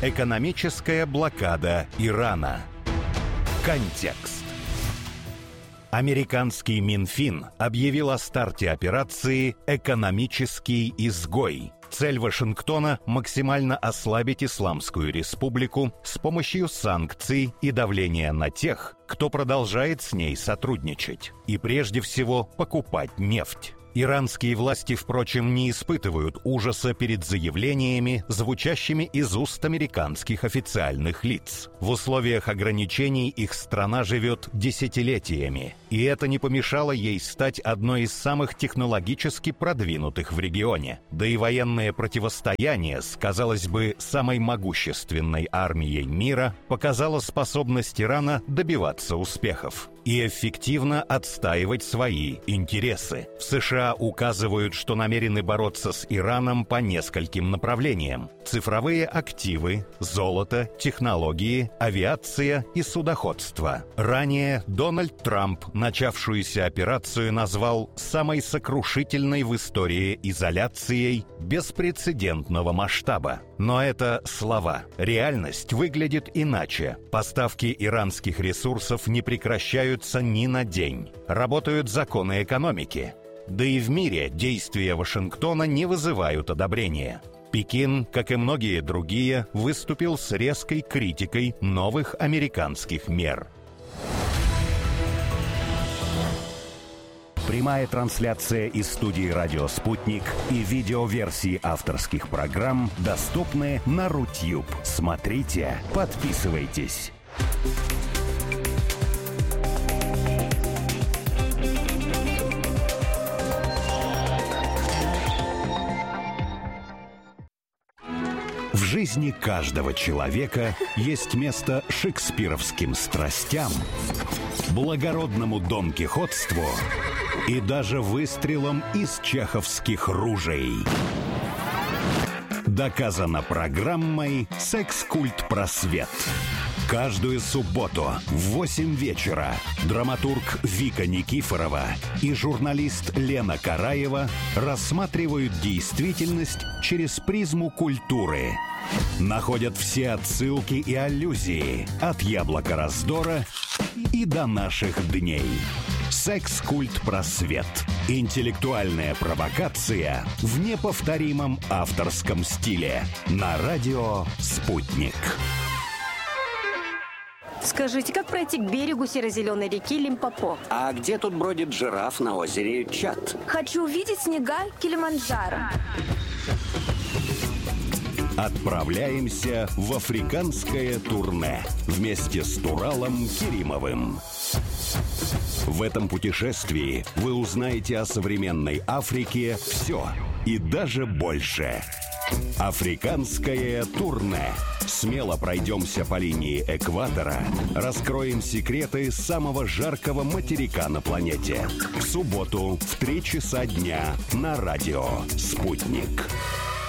Экономическая блокада Ирана. Контекст. Американский Минфин объявил о старте операции «Экономический изгой». Цель Вашингтона – максимально ослабить Исламскую Республику с помощью санкций и давления на тех, кто продолжает с ней сотрудничать, и прежде всего покупать нефть. Иранские власти, впрочем, не испытывают ужаса перед заявлениями, звучащими из уст американских официальных лиц. В условиях ограничений их страна живет десятилетиями, и это не помешало ей стать одной из самых технологически продвинутых в регионе. Да и военное противостояние с, казалось бы, самой могущественной армией мира показало способность Ирана добиваться успехов и эффективно отстаивать свои интересы. В США указывают, что намерены бороться с Ираном по нескольким направлениям: цифровые активы, золото, технологии, авиация и судоходство. Ранее Дональд Трамп начавшуюся операцию назвал самой сокрушительной в истории изоляцией беспрецедентного масштаба. Но это слова. Реальность выглядит иначе. Поставки иранских ресурсов не прекращаются ни на день. Работают законы экономики. Да и в мире действия Вашингтона не вызывают одобрения. Пекин, как и многие другие, выступил с резкой критикой новых американских мер. Прямая трансляция из студии «Радио Спутник» и видеоверсии авторских программ доступны на Рутюб. Смотрите, подписывайтесь. В жизни каждого человека есть место шекспировским страстям, благородному донкихотству и даже выстрелом из чеховских ружей. Доказано программой «Секс-культ просвет». Каждую субботу в 8 вечера драматург Вика Никифорова и журналист Лена Караева рассматривают действительность через призму культуры. Находят все отсылки и аллюзии от «Яблока раздора» и до наших дней. «Секс-культ просвет». Интеллектуальная провокация в неповторимом авторском стиле. На радио «Спутник». Скажите, как пройти к берегу серо-зеленой реки Лимпопо? А где тут бродит жираф на озере Чад? Хочу увидеть снега Килиманджаро. Отправляемся в африканское турне вместе с Туралом Керимовым. В этом путешествии вы узнаете о современной Африке все и даже больше. Африканское турне. Смело пройдемся по линии экватора, раскроем секреты самого жаркого материка на планете. В субботу в 3 часа дня на радио «Спутник».